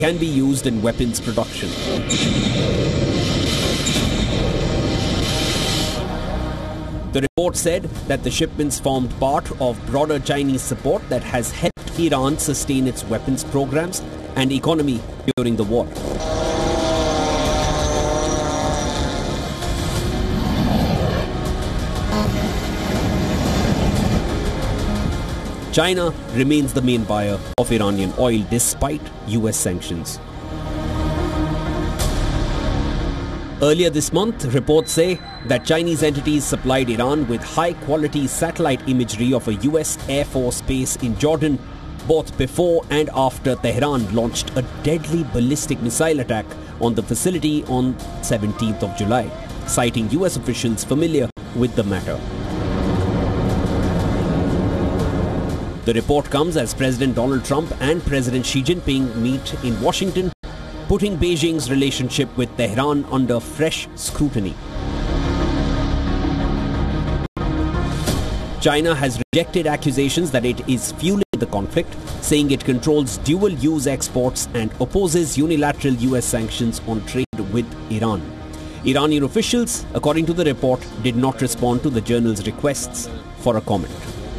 can be used in weapons production. The report said that the shipments formed part of broader Chinese support that has helped Iran sustain its weapons programs and economy during the war. China remains the main buyer of Iranian oil despite US sanctions. Earlier this month, reports say that Chinese entities supplied Iran with high-quality satellite imagery of a US Air Force base in Jordan, both before and after Tehran launched a deadly ballistic missile attack on the facility on 17th of July, citing US officials familiar with the matter. The report comes as President Donald Trump and President Xi Jinping meet in Washington, putting Beijing's relationship with Tehran under fresh scrutiny. China has rejected accusations that it is fueling the conflict, saying it controls dual-use exports and opposes unilateral US sanctions on trade with Iran. Iranian officials, according to the report, did not respond to the journal's requests for a comment.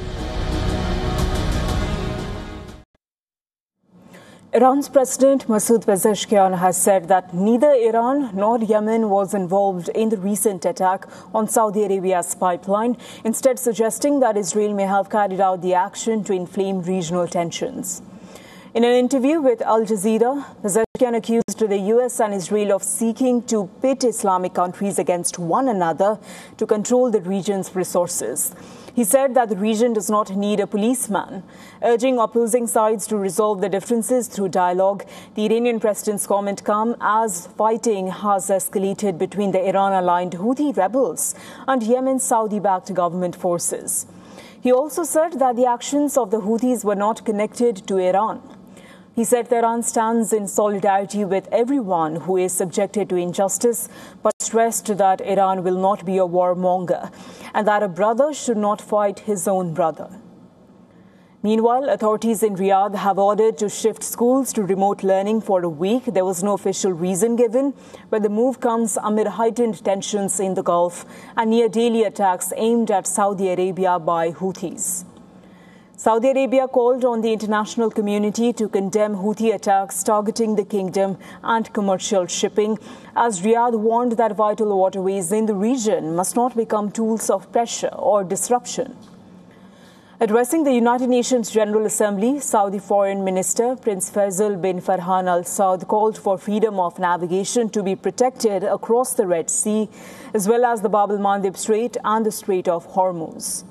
Iran's President Masoud Pezeshkian has said that neither Iran nor Yemen was involved in the recent attack on Saudi Arabia's pipeline, instead suggesting that Israel may have carried out the action to inflame regional tensions. In an interview with Al Jazeera, Pezeshkian accused the US and Israel of seeking to pit Islamic countries against one another to control the region's resources. He said that the region does not need a policeman. Urging opposing sides to resolve the differences through dialogue, the Iranian president's comment comes as fighting has escalated between the Iran-aligned Houthi rebels and Yemen's Saudi-backed government forces. He also said that the actions of the Houthis were not connected to Iran. He said Tehran stands in solidarity with everyone who is subjected to injustice, but stressed that Iran will not be a warmonger and that a brother should not fight his own brother. Meanwhile, authorities in Riyadh have ordered to shift schools to remote learning for a week. There was no official reason given, but the move comes amid heightened tensions in the Gulf and near daily attacks aimed at Saudi Arabia by Houthis. Saudi Arabia called on the international community to condemn Houthi attacks targeting the kingdom and commercial shipping, as Riyadh warned that vital waterways in the region must not become tools of pressure or disruption. Addressing the United Nations General Assembly, Saudi Foreign Minister Prince Faisal bin Farhan Al Saud called for freedom of navigation to be protected across the Red Sea, as well as the Bab el-Mandeb Strait and the Strait of Hormuz.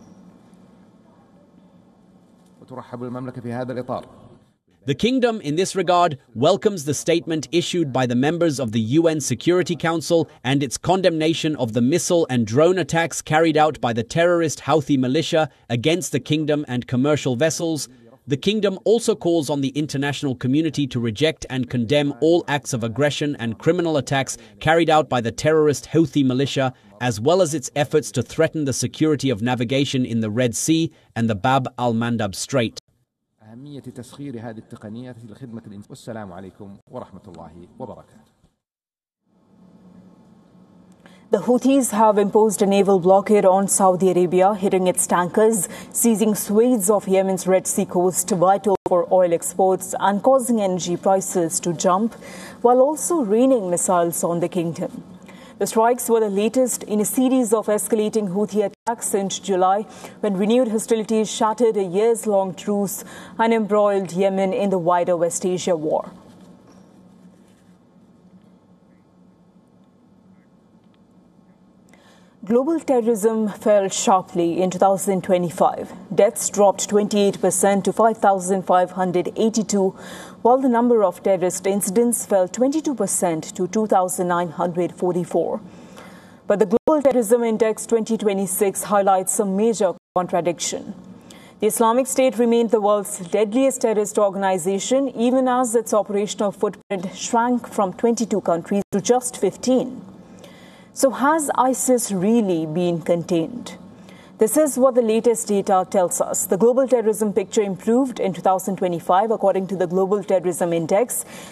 The kingdom, in this regard, welcomes the statement issued by the members of the UN Security Council and its condemnation of the missile and drone attacks carried out by the terrorist Houthi militia against the kingdom and commercial vessels. The kingdom also calls on the international community to reject and condemn all acts of aggression and criminal attacks carried out by the terrorist Houthi militia, as well as its efforts to threaten the security of navigation in the Red Sea and the Bab al-Mandab Strait. The Houthis have imposed a naval blockade on Saudi Arabia, hitting its tankers, seizing swathes of Yemen's Red Sea coast vital for oil exports and causing energy prices to jump, while also raining missiles on the kingdom. The strikes were the latest in a series of escalating Houthi attacks since July, when renewed hostilities shattered a years-long truce and embroiled Yemen in the wider West Asia war. Global terrorism fell sharply in 2025. Deaths dropped 28% to 5,582, while the number of terrorist incidents fell 22% to 2,944. But the Global Terrorism Index 2026 highlights some major contradiction. The Islamic State remained the world's deadliest terrorist organization, even as its operational footprint shrank from 22 countries to just 15. So has ISIS really been contained? This is what the latest data tells us. The global terrorism picture improved in 2025 according to the Global Terrorism Index.